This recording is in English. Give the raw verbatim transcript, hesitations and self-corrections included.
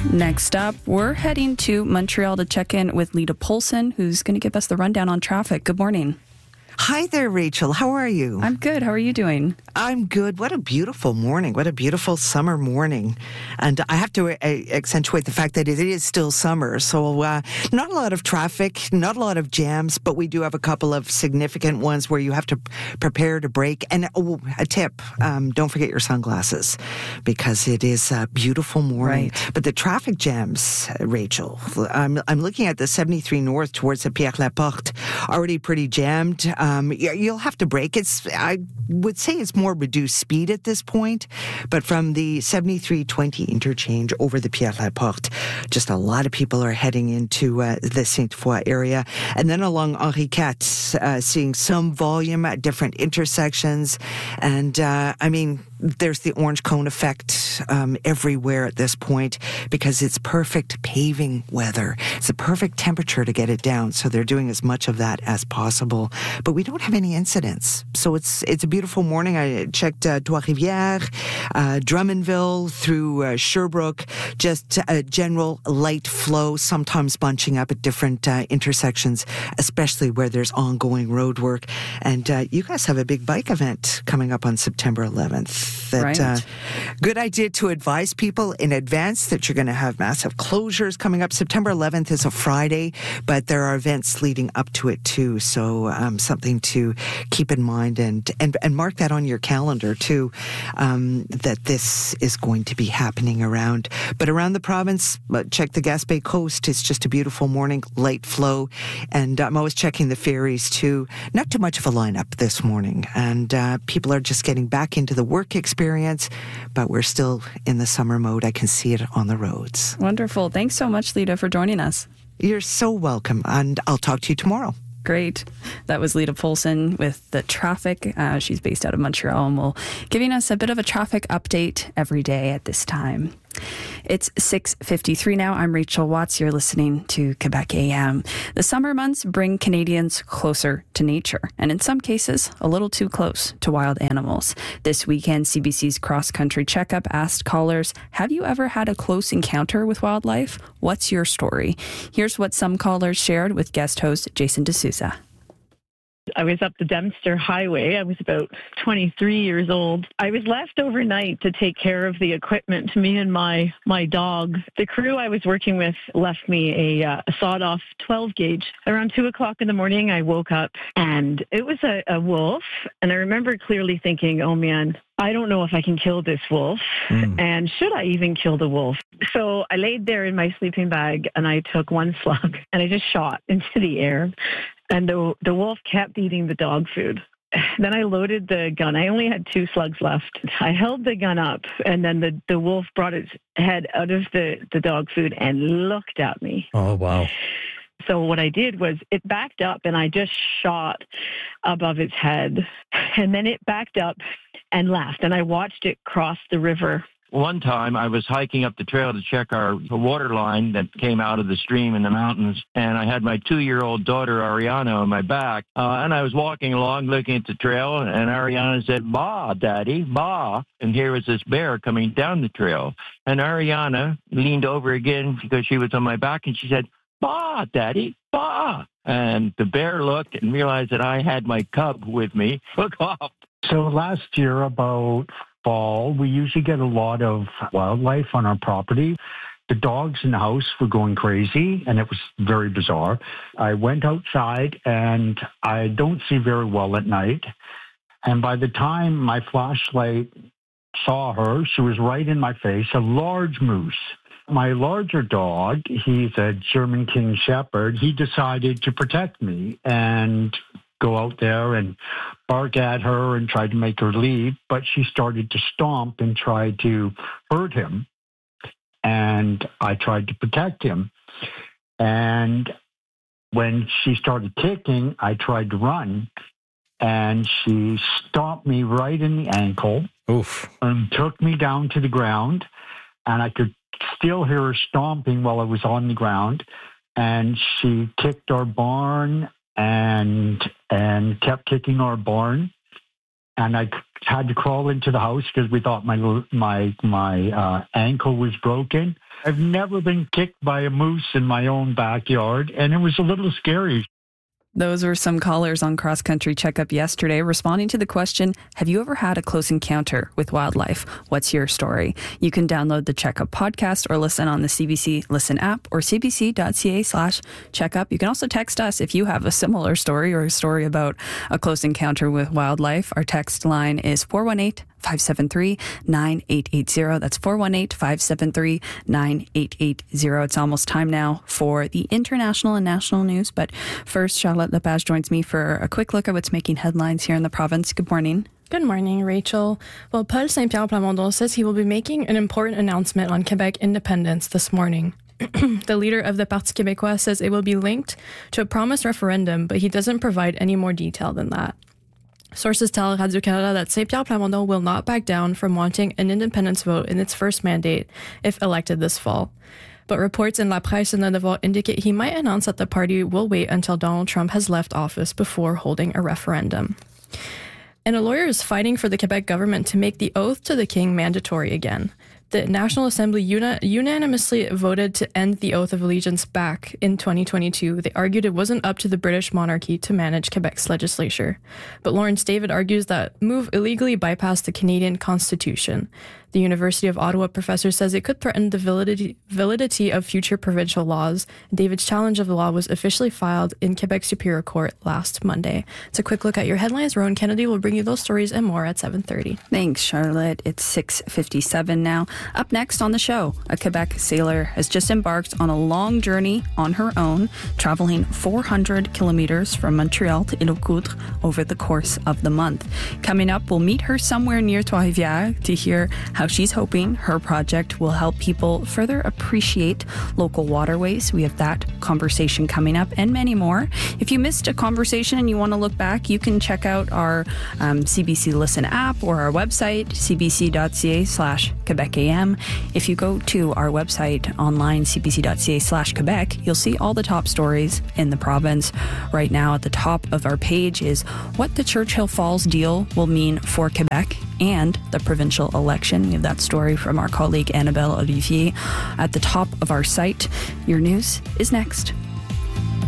Next up, we're heading to Montreal to check in with Lita Polson, who's going to give us the rundown on traffic. Good morning. Hi there, Rachel. How are you? I'm good. How are you doing? I'm good. What a beautiful morning. What a beautiful summer morning. And I have to uh, accentuate the fact that it is still summer. So uh, not a lot of traffic, not a lot of jams, but we do have a couple of significant ones where you have to prepare to brake. And oh, a tip, um, don't forget your sunglasses because it is a beautiful morning. Right. But the traffic jams, Rachel, I'm, I'm looking at the seventy-three North towards the Pierre Laporte, already pretty jammed. Um, you'll have to brake. It's, I would say it's more reduced speed at this point, but from the seventy-three twenty interchange over the Pierre Laporte, just a lot of people are heading into uh, the Sainte-Foy area. And then along Henri quatre, uh, seeing some volume at different intersections. And, uh, I mean, there's the orange cone effect um, everywhere at this point because it's perfect paving weather. It's the perfect temperature to get it down, so they're doing as much of that as possible. But we don't have any incidents, so it's it's a beautiful morning. I checked uh, Trois-Rivières, uh, Drummondville through uh, Sherbrooke, just a general light flow, sometimes bunching up at different uh, intersections, especially where there's ongoing road work. And uh, you guys have a big bike event coming up on September eleventh. That right. uh, good idea to advise people in advance that you're going to have massive closures coming up. September eleventh is a Friday, but there are events leading up to it too. So um, something to keep in mind and, and, and mark that on your calendar too, um, that this is going to be happening around. But around the province, check the Gaspé coast. It's just a beautiful morning, light flow. And I'm always checking the ferries too. Not too much of a lineup this morning. And uh, people are just getting back into the work experience, but we're still in the summer mode. I can see it on the roads. Wonderful. Thanks so much, Lita, for joining us. You're so welcome, and I'll talk to you tomorrow. Great. That was Lita Polson with the traffic. Uh, she's based out of Montreal and will giving us a bit of a traffic update every day at this time. It's six fifty-three now. I'm Rachel Watts. You're listening to Quebec A M. The summer months bring Canadians closer to nature, and in some cases, a little too close to wild animals. This weekend, C B C's Cross Country Checkup asked callers, have you ever had a close encounter with wildlife? What's your story? Here's what some callers shared with guest host Jason D'Souza. I was up the Dempster Highway. I was about twenty-three years old. I was left overnight to take care of the equipment, me and my, my dog. The crew I was working with left me a, uh, a sawed-off twelve gauge. Around two o'clock in the morning, I woke up, and it was a, a wolf. And I remember clearly thinking, oh, man, I don't know if I can kill this wolf, mm. and should I even kill the wolf? So I laid there in my sleeping bag, and I took one slug, and I just shot into the air. And the the wolf kept eating the dog food. Then I loaded the gun. I only had two slugs left. I held the gun up, and then the, the wolf brought its head out of the, the dog food and looked at me. Oh, wow. So what I did was it backed up, and I just shot above its head. And then it backed up and left, and I watched it cross the river. One time I was hiking up the trail to check our water line that came out of the stream in the mountains, and I had my two-year-old daughter, Ariana, on my back, uh, and I was walking along looking at the trail, and Ariana said, "Bah, Daddy, bah," and here was this bear coming down the trail, and Ariana leaned over again because she was on my back, and she said, "Bah, Daddy, bah," and the bear looked and realized that I had my cub with me. Took off. So last year, about fall, we usually get a lot of wildlife on our property. The dogs in the house were going crazy, and it was very bizarre. I went outside, and I don't see very well at night. And by the time my flashlight saw her, she was right in my face, a large moose. My larger dog, he's a German King Shepherd, he decided to protect me and go out there and bark at her and try to make her leave, but she started to stomp and try to hurt him. And I tried to protect him. And when she started kicking, I tried to run, and she stomped me right in the ankle. Oof. And took me down to the ground, and I could still hear her stomping while I was on the ground. And she kicked our barn and and kept kicking our barn, and I had to crawl into the house because we thought my my my uh, ankle was broken. I've never been kicked by a moose in my own backyard, and it was a little scary. Those were some callers on Cross Country Checkup yesterday responding to the question, have you ever had a close encounter with wildlife? What's your story? You can download the Checkup podcast or listen on the C B C Listen app or cbc.ca slash checkup. You can also text us if you have a similar story or a story about a close encounter with wildlife. Our text line is four one eight, five seven three, nine eight eight zero. That's four one eight, five seven three, nine eight eight zero. It's almost time now for the international and national news. But first, Charlotte Lepage joins me for a quick look at what's making headlines here in the province. Good morning. Good morning, Rachel. Well, Paul Saint-Pierre Plamondon says he will be making an important announcement on Quebec independence this morning. The leader of the Parti Québécois says it will be linked to a promised referendum, but he doesn't provide any more detail than that. Sources tell Radio-Canada that Saint-Pierre Plamondon will not back down from wanting an independence vote in its first mandate if elected this fall. But reports in La Presse and Le Devoir indicate he might announce that the party will wait until Donald Trump has left office before holding a referendum. And a lawyer is fighting for the Quebec government to make the oath to the king mandatory again. The National Assembly uni- unanimously voted to end the oath of allegiance back in twenty twenty-two. They argued it wasn't up to the British monarchy to manage Quebec's legislature. But Lawrence David argues that move illegally bypassed the Canadian Constitution. The University of Ottawa professor says it could threaten the validity, validity of future provincial laws. David's challenge of the law was officially filed in Quebec Superior Court last Monday. It's a quick look at your headlines. Rowan Kennedy will bring you those stories and more at seven thirty. Thanks, Charlotte. It's six fifty-seven now. Up next on the show, a Quebec sailor has just embarked on a long journey on her own, traveling four hundred kilometers from Montreal to Île-aux-Coudres over the course of the month. Coming up, we'll meet her somewhere near Trois-Rivières to hear how she's hoping her project will help people further appreciate local waterways. We have that conversation coming up and many more. If you missed a conversation and you want to look back, you can check out our um, C B C Listen app or our website, cbc.ca slash Quebec AM. If you go to our website online, cbc.ca slash Quebec, you'll see all the top stories in the province. Right now at the top of our page is what the Churchill Falls deal will mean for Quebec and the provincial election. We have that story from our colleague Annabelle Olivier. At the top of our site, your news is next.